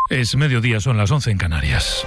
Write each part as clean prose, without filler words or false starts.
Es mediodía, son las 11 en Canarias.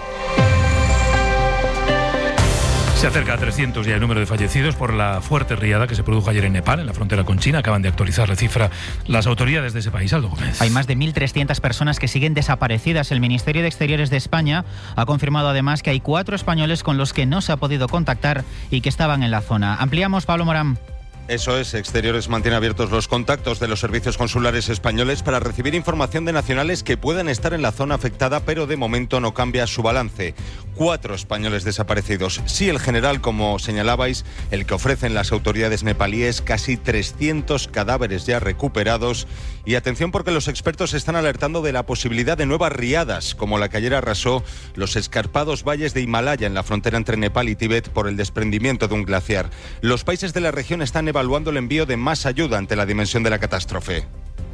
Se acerca a 300 ya el número de fallecidos por la fuerte riada que se produjo ayer en Nepal, en la frontera con China. Acaban de actualizar la cifra las autoridades de ese país. Aldo Gómez. Hay más de 1.300 personas que siguen desaparecidas. El Ministerio de Exteriores de España ha confirmado además que hay 4 españoles con los que no se ha podido contactar y que estaban en la zona. Ampliamos, Pablo Morán. Eso es, Exteriores mantiene abiertos los contactos de los servicios consulares españoles para recibir información de nacionales que puedan estar en la zona afectada, pero de momento no cambia su balance. 4 españoles desaparecidos. Sí, el general, como señalabais, el que ofrecen las autoridades nepalíes, casi 300 cadáveres ya recuperados. Y atención, porque los expertos están alertando de la posibilidad de nuevas riadas, como la que ayer arrasó los escarpados valles de Himalaya en la frontera entre Nepal y Tíbet por el desprendimiento de un glaciar. Los países de la región están evaluando el envío de más ayuda ante la dimensión de la catástrofe.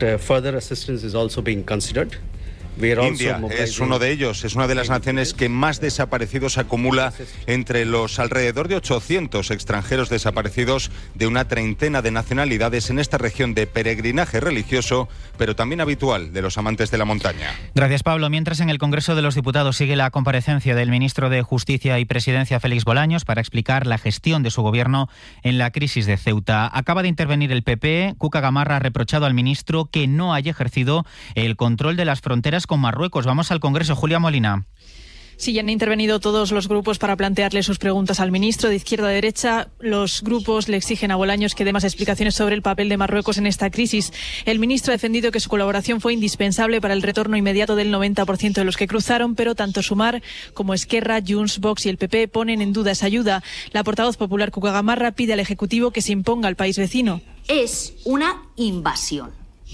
India es uno de ellos, es una de las naciones que más desaparecidos acumula entre los alrededor de 800 extranjeros desaparecidos de una treintena de nacionalidades en esta región de peregrinaje religioso, pero también habitual de los amantes de la montaña. Gracias, Pablo. Mientras en el Congreso de los Diputados sigue la comparecencia del ministro de Justicia y Presidencia, Félix Bolaños, para explicar la gestión de su gobierno en la crisis de Ceuta. Acaba de intervenir el PP. Cuca Gamarra ha reprochado al ministro que no haya ejercido el control de las fronteras con Marruecos. Vamos al Congreso. Julia Molina. Sí, ya han intervenido todos los grupos para plantearle sus preguntas al ministro. De izquierda a derecha, los grupos le exigen a Bolaños que dé más explicaciones sobre el papel de Marruecos en esta crisis. El ministro ha defendido que su colaboración fue indispensable para el retorno inmediato del 90% de los que cruzaron, pero tanto Sumar como Esquerra, Junts, Vox y el PP ponen en duda esa ayuda. La portavoz popular Cuca Gamarra pide al Ejecutivo que se imponga al país vecino. Es una invasión.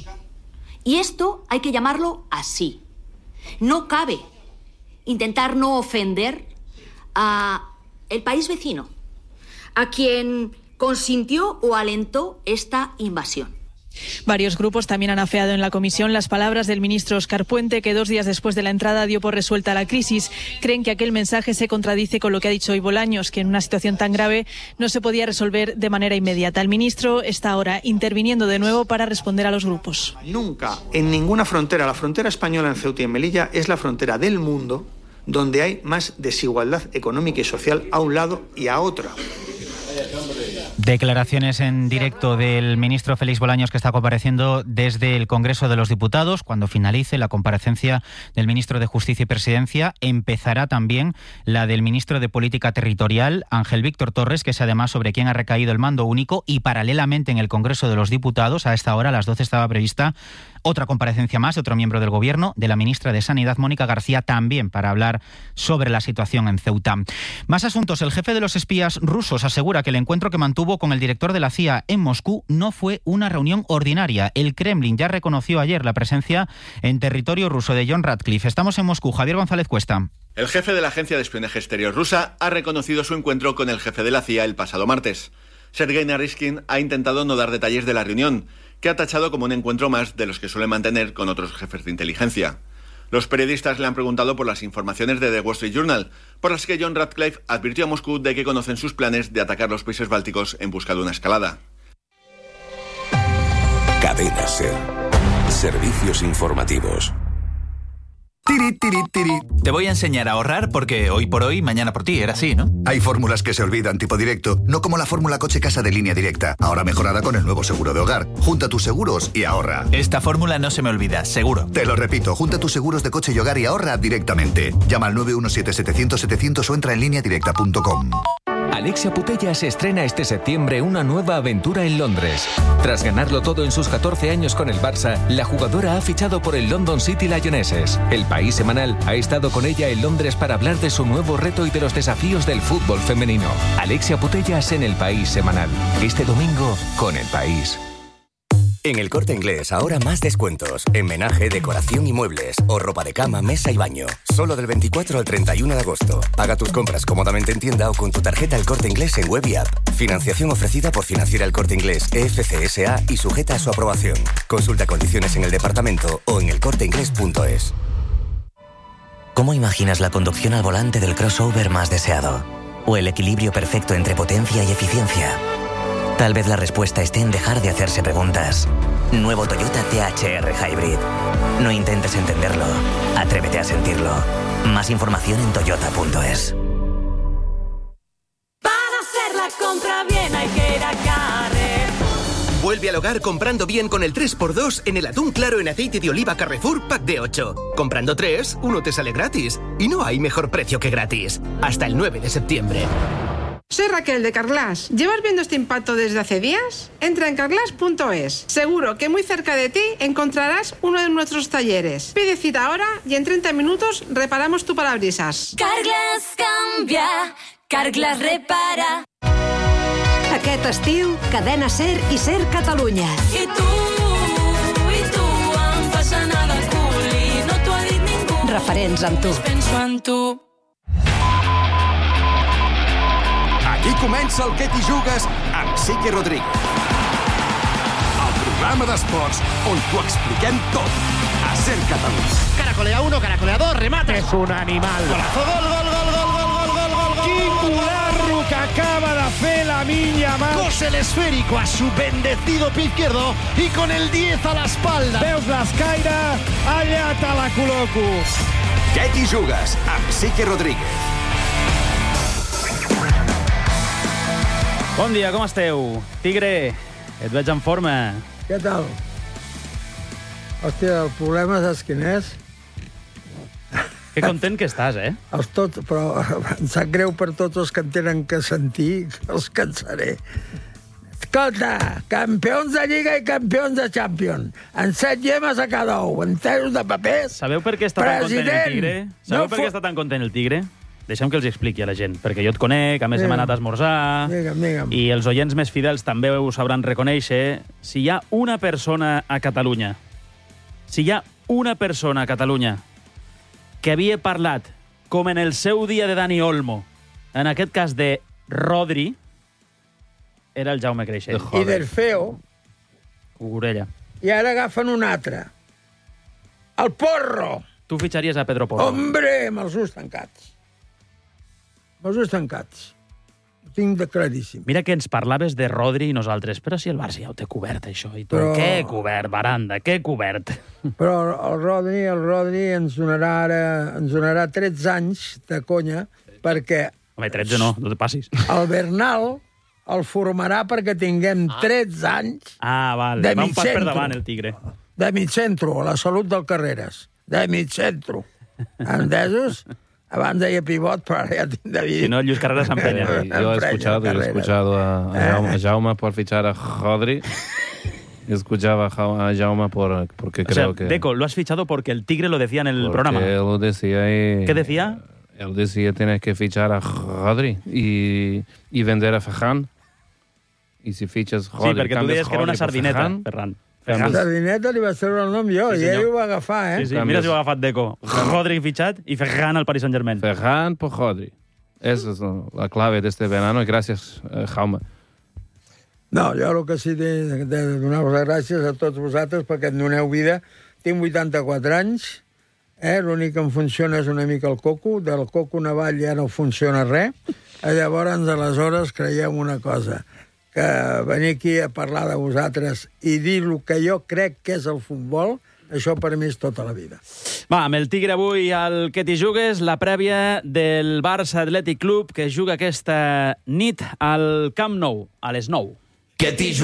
Y esto hay que llamarlo así. No cabe intentar no ofender a el país vecino, a quien consintió o alentó esta invasión. Varios grupos también han afeado en la comisión las palabras del ministro Óscar Puente, que 2 días después de la entrada dio por resuelta la crisis. Creen que aquel mensaje se contradice con lo que ha dicho hoy Bolaños, que en una situación tan grave no se podía resolver de manera inmediata. El ministro está ahora interviniendo de nuevo para responder a los grupos. Nunca en ninguna frontera, la frontera española en Ceuta y en Melilla es la frontera del mundo donde hay más desigualdad económica y social a un lado y a otro. Declaraciones en directo del ministro Félix Bolaños, que está compareciendo desde el Congreso de los Diputados. Cuando finalice la comparecencia del ministro de Justicia y Presidencia, empezará también la del ministro de Política Territorial, Ángel Víctor Torres, que es además sobre quien ha recaído el mando único. Y paralelamente en el Congreso de los Diputados, a esta hora, a las 12, estaba prevista otra comparecencia más, otro miembro del Gobierno, de la ministra de Sanidad, Mónica García, también para hablar sobre la situación en Ceuta. Más asuntos. El jefe de los espías rusos asegura que el encuentro que mantuvo con el director de la CIA en Moscú no fue una reunión ordinaria. El Kremlin ya reconoció ayer la presencia en territorio ruso de John Ratcliffe. Estamos en Moscú. Javier González Cuesta. El jefe de la Agencia de Espionaje Exterior rusa ha reconocido su encuentro con el jefe de la CIA el pasado martes. Sergei Naryshkin ha intentado no dar detalles de la reunión, que ha tachado como un encuentro más de los que suele mantener con otros jefes de inteligencia. Los periodistas le han preguntado por las informaciones de The Wall Street Journal, por las que John Ratcliffe advirtió a Moscú de que conocen sus planes de atacar los países bálticos en busca de una escalada. Cadena SER. Servicios informativos. Tiri, tiri, tiri. Te voy a enseñar a ahorrar porque hoy por hoy, mañana por ti, era así, ¿no? Hay fórmulas que se olvidan, tipo directo, no como la fórmula coche-casa de Línea Directa, ahora mejorada con el nuevo seguro de hogar. Junta tus seguros y ahorra. Esta fórmula no se me olvida, seguro. Te lo repito, junta tus seguros de coche y hogar y ahorra directamente. Llama al 917-700-700 o entra en lineadirecta.com. Alexia Putellas estrena este septiembre una nueva aventura en Londres. Tras ganarlo todo en sus 14 años con el Barça, la jugadora ha fichado por el London City Lionesses. El País Semanal ha estado con ella en Londres para hablar de su nuevo reto y de los desafíos del fútbol femenino. Alexia Putellas en El País Semanal. Este domingo con El País. En El Corte Inglés ahora más descuentos. En menaje, decoración y muebles. O ropa de cama, mesa y baño. Solo del 24 al 31 de agosto. Paga tus compras cómodamente en tienda o con tu tarjeta El Corte Inglés en web y app. Financiación ofrecida por Financiera El Corte Inglés, EFC S.A. y sujeta a su aprobación. Consulta condiciones en el departamento o en elcorteinglés.es. ¿Cómo imaginas la conducción al volante del crossover más deseado? ¿O el equilibrio perfecto entre potencia y eficiencia? Tal vez la respuesta esté en dejar de hacerse preguntas. Nuevo Toyota CHR Hybrid. No intentes entenderlo. Atrévete a sentirlo. Más información en toyota.es. Para hacer la compra bien hay que ir a Carrefour. Vuelve al hogar comprando bien con el 3x2 en el atún claro en aceite de oliva Carrefour Pack de 8. Comprando 3, uno te sale gratis. Y no hay mejor precio que gratis. Hasta el 9 de septiembre. Soy Raquel de Carglass. ¿Llevas viendo este impacto desde hace días? Entra en carglass.es. Seguro que muy cerca de ti encontrarás uno de nuestros talleres. Pide cita ahora y en 30 minutos reparamos tu parabrisas. Carglass cambia, Carglass repara. Aquest estiu, Cadena Ser i Ser Catalunya. I tu, em fas anar de cul i no t'ho ha dit ningú. Referents amb tu. Penso en tu. Aquí comença el Que t'hi jugues amb Sique Rodríguez. El programa d'esports on t'ho expliquem tot. A Ser Catalunya. Caracolea 1, caracolea 2, remate. És un animal. Golazo, gol. Quin guarro que acaba de fer la Yamal. Cose el esférico a su bendecido pie izquierdo y con el 10 a la espalda. Veus l'escaire? Allà te la col·loco. Que t'hi jugues amb Sique Rodríguez. Bon dia, com esteu? Tigre, et veig en forma. Què tal? Hòstia, el problema saps quin és? Que content que estàs, eh? Però em sap greu per tots els que en tenen que sentir, que els cansaré. Escolta, campions de Lliga i campions de Champions. En 7 llemes a cada ou, entesos de papers. Sabeu per què està tan content el Tigre? Sabeu per què està tan content el Tigre? Deixem que els expliqui a la gent, perquè jo et conec, a més hem anat a esmorzar, i els oients més fidels també ho sabran reconèixer. Si hi ha una persona a Catalunya, que havia parlat, com en el seu dia de Dani Olmo, en aquest cas de Rodri, era el Jaume Creixell. I del feo. Cucurella. I ara agafen un altre. El Porro. Tu fitxaries a Pedro Porro. Hombre, amb els ulls tancats. Els ulls tancats. Ho tinc de claríssim. Mira que ens parlaves de Rodri i nosaltres, però si el Barça ja ho té cobert, això. I tu, què cobert, Baranda, què cobert? Però el Rodri ens donarà 13 anys de conya, perquè... Home, 13 no te passis. El Bernal el formarà perquè tinguem 13 anys de mig centre. Va un pas per davant, el Tigre. De mig centre, a la salut del Carreras. De mig centre. Entesos? Abans deia pivot, però ara ja tinc de dir... Si no, Lluís Carreras s'empenya. Yo he escuchado a Jaume por fichar a Rodri. Escuchaba a Jaume porque creo que... Deco, lo has fichado porque el Tigre lo decía en el programa. Él lo decía y... ¿Qué decía? Él decía, tienes que fichar a Rodri y vender a Ferran. Y si fichas Rodri... Sí, perquè tu deies que era una sardineta, Ferran. La sardineta li va treure el nom jo, i ell ho va agafar, eh? Sí, mira si ho ha agafat Deco. Rodri fitxat i Ferran al Paris Saint-Germain. Ferran por Rodri. Esa es la clave de este verano, y gracias, Jaume. No, jo el que sí de donar-vos les gràcies a tots vosaltres perquè em doneu vida. Tinc 84 anys, l'únic que em funciona és una mica el coco, del coco navall ja no funciona res, llavors aleshores creiem una cosa, que venir aquí a parlar de vosaltres i dir el que jo crec que és el futbol, això per mi és tota la vida. Va, amb el Tigre avui al Que t'hi jugues, la prèvia del Barça Atlètic Club que juga aquesta nit al Camp Nou, a les 9. Que t'hi